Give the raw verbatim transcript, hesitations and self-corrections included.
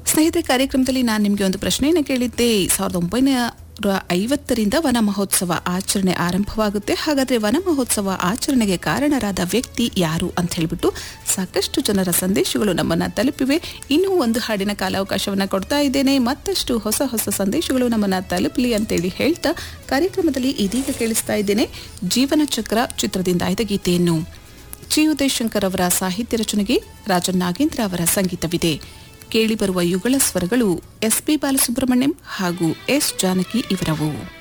ಸ್ನೇಹಿತರೆ, ಕಾರ್ಯಕ್ರಮದಲ್ಲಿ ನಾನು ನಿಮಗೆ ಒಂದು ಪ್ರಶ್ನೆಯನ್ನು ಕೇಳಿದ್ದೆ. ಸಾವಿರದ ಒಂಬೈನೂರ ಐವತ್ತರಿಂದ ವನ ಮಹೋತ್ಸವ ಆಚರಣೆ ಆರಂಭವಾಗುತ್ತೆ. ಹಾಗಾದ್ರೆ ವನ ಮಹೋತ್ಸವ ಆಚರಣೆಗೆ ಕಾರಣರಾದ ವ್ಯಕ್ತಿ ಯಾರು ಅಂತ ಹೇಳಿಬಿಟ್ಟು ಸಾಕಷ್ಟು ಜನರ ಸಂದೇಶಗಳು ನಮ್ಮನ್ನ ತಲುಪಿವೆ. ಇನ್ನೂ ಒಂದು ಹಾಡಿನ ಕಾಲಾವಕಾಶವನ್ನ ಕೊಡ್ತಾ ಇದ್ದೇನೆ. ಮತ್ತಷ್ಟು ಹೊಸ ಹೊಸ ಸಂದೇಶಗಳು ನಮ್ಮನ್ನ ತಲುಪಲಿ ಅಂತೇಳಿ ಹೇಳ್ತಾ ಕಾರ್ಯಕ್ರಮದಲ್ಲಿ ಇದೀಗ ಕೇಳಿಸ್ತಾ ಇದ್ದೇನೆ ಜೀವನ ಚಕ್ರ ಚಿತ್ರದಿಂದ ಆಯ್ದ ಗೀತೆಯನ್ನು. ಜಿ ಉದಯಶಂಕರ್ ಅವರ ಸಾಹಿತ್ಯ ರಚನೆಗೆ ರಾಜನ್ ನಾಗೇಂದ್ರ ಅವರ ಸಂಗೀತವಿದೆ. ಕೇಳಿಬರುವ ಯುಗಳ ಸ್ವರಗಳು ಎಸ್ ಪಿ ಬಾಲಸುಬ್ರಹ್ಮಣ್ಯಂ ಹಾಗೂ ಎಸ್ ಜಾನಕಿ ಇವರವು.